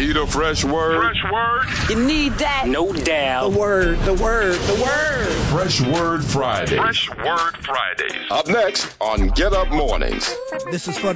Need a fresh word? Fresh word? You need that. No doubt. The word, the word, the word. Fresh Word Friday. Fresh Word Fridays. Up next on Get Up Mornings. This is for